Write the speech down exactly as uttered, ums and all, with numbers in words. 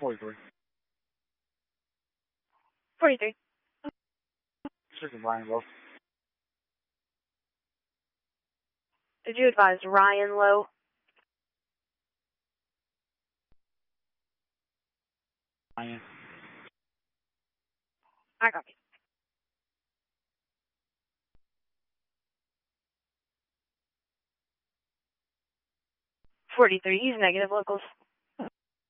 forty-three. forty-three. This is Ryan Lowe. Did you advise Ryan Lowe? Ryan. I copy. forty-three. He's negative locals.